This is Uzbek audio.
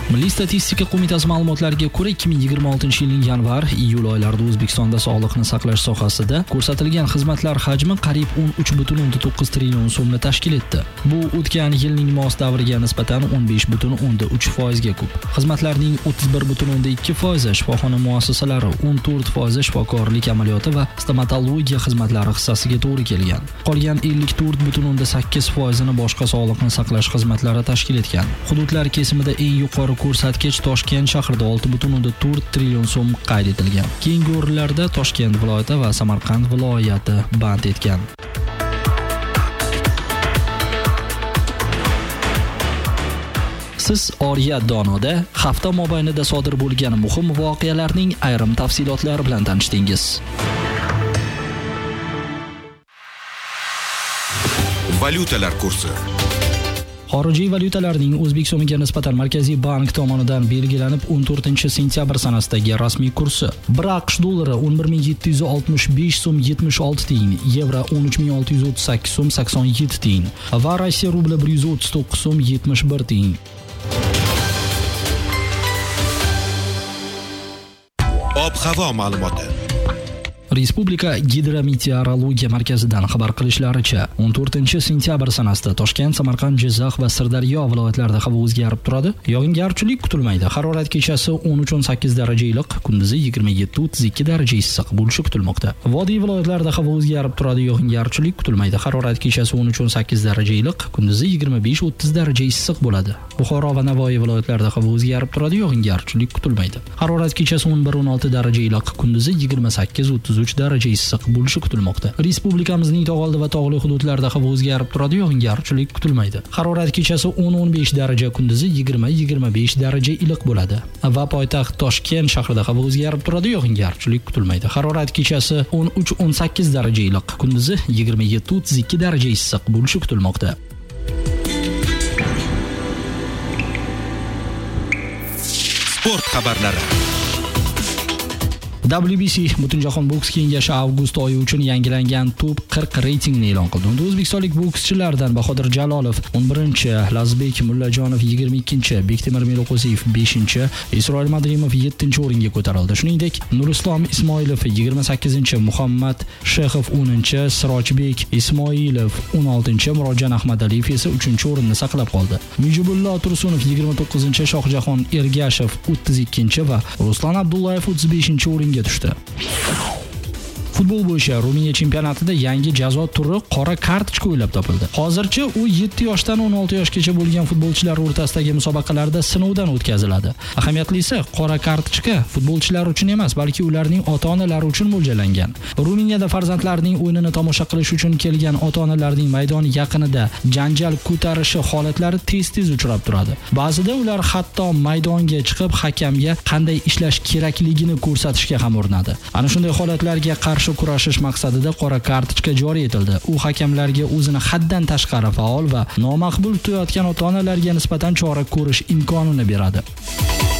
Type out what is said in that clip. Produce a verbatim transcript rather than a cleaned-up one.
Milliy statistika qo'mitasi ma'lumotlariga ko'ra, ikki ming yigirma oltinchi yilning yanvar-iyul oylarida O'zbekistonda sog'liqni saqlash sohasida ko'rsatilgan xizmatlar hajmi qariyb o'n uch butun o'ndan to'qqiz trillion so'mni tashkil etdi. Bu o'tgan yilning mos davriga nisbatan o'n besh butun o'ndan uch foizga ko'p. Xizmatlarning o'ttiz bir butun o'ndan ikki foizi shifoxona muassasalari, o'n to'rt foizi shifokorlik amaliyoti va stomatologiya xizmatlari hissasiga to'g'ri kelgan. Qolgan ellik to'rt butun o'ndan sakkiz foizini boshqa sog'liqni saqlash xizmatlari tashkil etgan. Hududlar kesimida eng yuqori ko'rsatkich Toshkent shahrida olti butun o'ndan to'rt trillion so'm qayd etilgan. Keyingi o'rinlarda Toshkent viloyati va Samarqand viloyati band etgan. Siz Oriyat Donoda hafta mobaynida sodir bo'lgan muhim voqealarning ayrim tafsilotlari bilan tanishdingiz. Valyutalar kursi. Xorijiy valyutalarning O'zbek so'miga nisbatan Markaziy bank tomonidan belgilanib o'n to'rtinchi sentyabr sanasidagi rasmiy kursi: bir AQSh dollari o'n bir ming yetti yuz oltmish besh so'm yetmish olti tiyin, yevro o'n uch ming olti yuz o'ttiz sakkiz so'm sakson yetti tiyin va Rossiya rubli bir yuz o'ttiz to'qqiz so'm yetmish bir tiyin. Ob-havo ma'lumoti. Respublika Gidrometeorologiya markazidan xabar qilishlaricha, o'n to'rtinchi sentyabr sanasida Toshkent, Samarqand, Jizzax va Sirdaryo viloyatlarida havo o'zgarib turadi. Yog'ingarchilik kutilmaydi. Harorat kechasi o'n uch o'n sakkiz daraja iliq, kunduzi yigirma yetti o'ttiz ikki daraja issiq bo'lishi kutilmoqda. Vodiy viloyatlarida havo o'zgarib turadi. Yog'ingarchilik kutilmaydi. Harorat kechasi o'n uch o'n sakkiz daraja iliq, kunduzi yigirma besh o'ttiz daraja issiq bo'ladi. Buxoro va Navoiy viloyatlarida havo o'zgarib turadi. Yog'ingarchilik kutilmaydi. Harorat kechasi o'n bir o'n olti daraja iliq, kunduzi yigirma sakkiz o'ttiz uch daraja issiq bo'lishi kutilmoqda. Respublikamizning tog'oldi va tog'li hududlarida havo o'zgarib turadi, yog'ingarchilik kutilmaydi. Harorat kechasi o'n o'n besh daraja, kunduzi yigirma yigirma besh daraja iliq bo'ladi. Va poytaxt Toshkent shahrida havo o'zgarib turadi, yog'ingarchilik kutilmaydi. Harorat kechasi o'n uch o'n sakkiz daraja iliq, kunduzi yigirma yetti o'ttiz ikki daraja issiq bo'lishi kutilmoqda. Sport xabarlari. W B C Butunjahon boks kengashi avgust oyi uchun yangilangan top qirq reytingini e'lon qildi. Unda o'zbekistonlik bokschilardan Bahodir Jalolov o'n birinchi, Lazbek Mullajonov yigirma ikkinchi, Bektemir Meliqo'ziyev beshinchi, Isroil Madrimov yettinchi o'ringa ko'tarildi. Shuningdek, Nurislom Ismoilov yigirma sakkizinchi, Muhammad Shexov o'ninchi, Sirojbek Ismoilov o'n oltinchi, Murodjon Ahmadaliyev esa uchinchi o'rinni saqlab qoldi. Mijibullo Tursunov yigirma to'qqizinchi, Shohjahon Ergashev o'ttiz ikkinchi va Ruslan Abdullayev o'ttiz beshinchi o'ringa tushdi. Futbol bo'yicha Ruminiya chempionatida yangi jazo turi qora kartochka o'ylab topildi. Hozircha u yetti yoshdan o'n olti yoshgacha bo'lgan futbolchilar o'rtasidagi musobaqalarda sinovdan o'tkaziladi. Ahamiyatlisi, qora kartochka futbolchilar uchun emas, balki ularning ota-onalari uchun mo'ljallangan. Ruminiyada farzandlarining o'yinini tomosha qilish uchun kelgan ota-onalarning maydon yaqinida janjal ko'tarishi holatlari tez-tez uchrab turadi. Ba'zida ular hatto maydonga chiqib hakamga qanday ishlash kerakligini ko'rsatishga ham urinadi. Ana shunday holatlarga qarshi kurashish maqsadida qora kartochka joriy etildi. U hakamlarga o'zini haddan tashqari faol va nomaqbul tutayotgan ota-onalarga nisbatan chora ko'rish imkonini beradi.